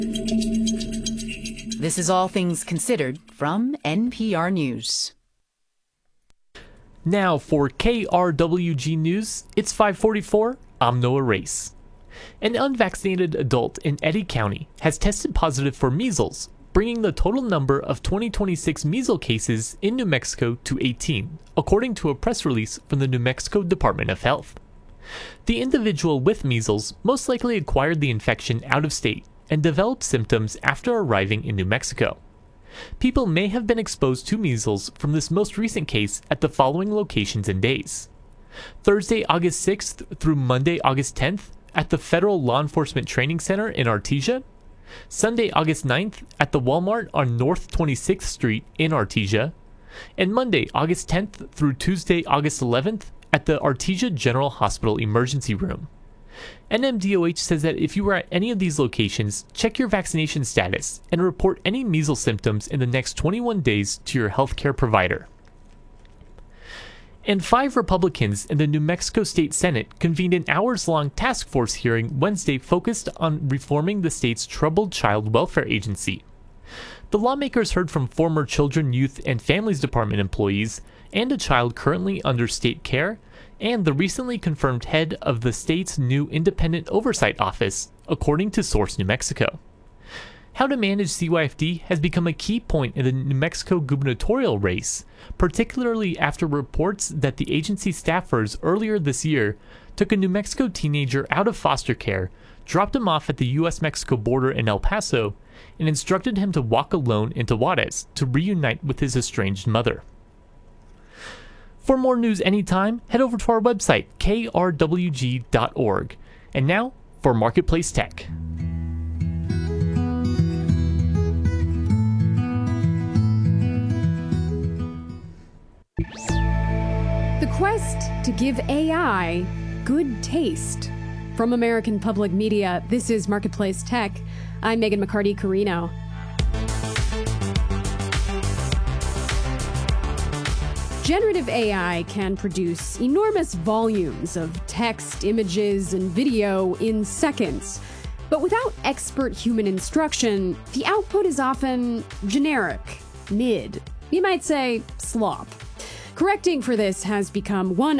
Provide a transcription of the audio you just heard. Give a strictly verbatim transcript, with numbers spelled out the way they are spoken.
This is All Things Considered from N P R News. Now for K R W G News, it's five forty-four, I'm Noah Race. An unvaccinated adult in Eddy County has tested positive for measles, bringing the total number of twenty twenty-six measles cases in New Mexico to eighteen, according to a press release from the New Mexico Department of Health. The individual with measles most likely acquired the infection out of state and developed symptoms after arriving in New Mexico. People may have been exposed to measles from this most recent case at the following locations and days: Thursday, August sixth through Monday, August tenth at the Federal Law Enforcement Training Center in Artesia, Sunday, August ninth at the Walmart on North twenty-sixth Street in Artesia, and Monday, August tenth through Tuesday, August eleventh at the Artesia General Hospital Emergency Room. N M D O H says that if you were at any of these locations, check your vaccination status and report any measles symptoms in the next twenty-one days to your healthcare provider. And five Republicans in the New Mexico State Senate convened an hours-long task force hearing Wednesday focused on reforming the state's troubled child welfare agency. The lawmakers heard from former Children, Youth, and Families Department employees and a child currently under state care, and the recently confirmed head of the state's new Independent Oversight Office, according to Source New Mexico. How to manage C Y F D has become a key point in the New Mexico gubernatorial race, particularly after reports that the agency staffers earlier this year took a New Mexico teenager out of foster care, dropped him off at the U S Mexico border in El Paso, and instructed him to walk alone into Juarez to reunite with his estranged mother. For more news anytime, head over to our website, K R W G dot org. And now, for Marketplace Tech. The quest to give A I good taste. From American Public Media, this is Marketplace Tech. I'm Megan McCarty-Carino. Generative A I can produce enormous volumes of text, images, and video in seconds. But without expert human instruction, the output is often generic, mid, you might say slop. Correcting for this has become one